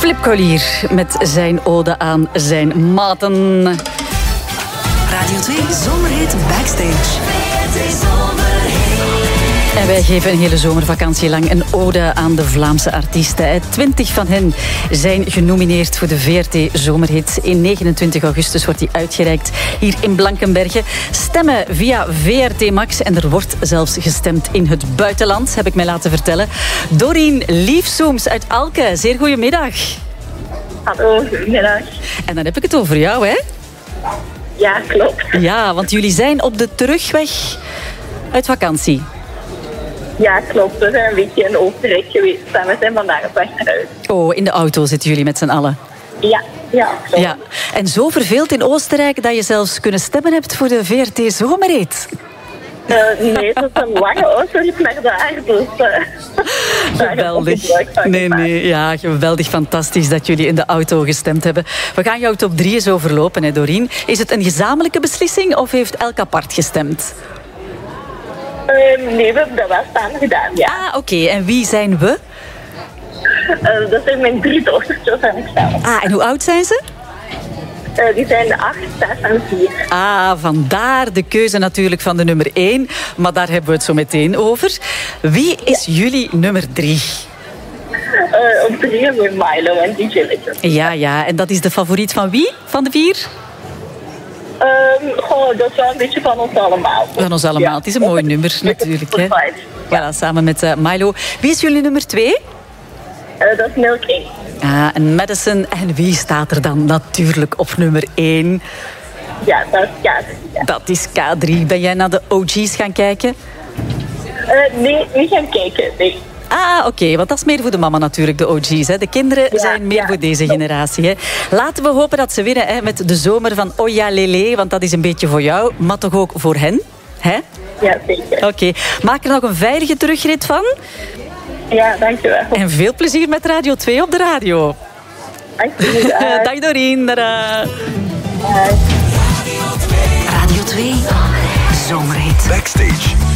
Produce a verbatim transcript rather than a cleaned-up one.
Philippe Collier met zijn ode aan zijn maten. Radio twee Zomerhit Backstage. En wij geven een hele zomervakantie lang een ode aan de Vlaamse artiesten. Twintig van hen zijn genomineerd voor de V R T Zomerhit. In negenentwintig augustus wordt die uitgereikt hier in Blankenberge. Stemmen via V R T Max en er wordt zelfs gestemd in het buitenland, heb ik mij laten vertellen. Doreen Liefzoems uit Alke, zeer goedemiddag. Hallo, goedemiddag. En dan heb ik het over jou, hè? Ja, klopt. Ja, want jullie zijn op de terugweg uit vakantie. Ja, klopt. We zijn een beetje in Oostenrijk geweest en we zijn vandaag op weg naar huis. Oh, in de auto zitten jullie met z'n allen. Ja, ja, klopt. Ja. En zo verveeld in Oostenrijk dat je zelfs kunnen stemmen hebt voor de V R T Zomerhit. Uh, nee, het is een lange autorit naar daar, dus... Uh, geweldig. Nee, nee, ja, geweldig fantastisch dat jullie in de auto gestemd hebben. We gaan jouw top drie eens overlopen, hè, Doreen. Is het een gezamenlijke beslissing of heeft elk apart gestemd? Uh, nee, we hebben dat wel samen gedaan, ja. Ah, oké. Okay. En wie zijn we? Uh, dat zijn mijn drie dochtertjes en ikzelf. Ah, en hoe oud zijn ze? Uh, die zijn acht, zes en vier. Ah, vandaar de keuze natuurlijk van de nummer één. Maar daar hebben we het zo meteen over. Wie is ja. jullie nummer drie? Uh, op drie hebben we Milo en D J Legend. Ja, ja. En dat is de favoriet van wie? Van de vier? Um, goh, dat is wel een beetje van ons allemaal. Van ons allemaal. Ja. Het is een mooi nummer natuurlijk. Hè? Ja. Voilà, samen met uh, Milo. Wie is jullie nummer twee? Uh, dat is Milk één. Ah, en Madison. En wie staat er dan natuurlijk op nummer één? Ja, dat is K drie. Ja. Dat is K drie. Ben jij naar de O G's gaan kijken? Uh, nee, niet gaan kijken, nee. Ah, oké, okay, want dat is meer voor de mama natuurlijk, de O G's. Hè. De kinderen ja, zijn meer ja, voor deze ja. generatie. Hè. Laten we hopen dat ze winnen hè, met de zomer van Oya Lele, want dat is een beetje voor jou, maar toch ook voor hen. Hè? Ja, zeker. Oké, okay. Maak er nog een veilige terugrit van. Ja, dankjewel. En veel plezier met Radio twee op de radio. Dankjewel. Dag Doreen. Tada. Radio twee Zomerhit Backstage.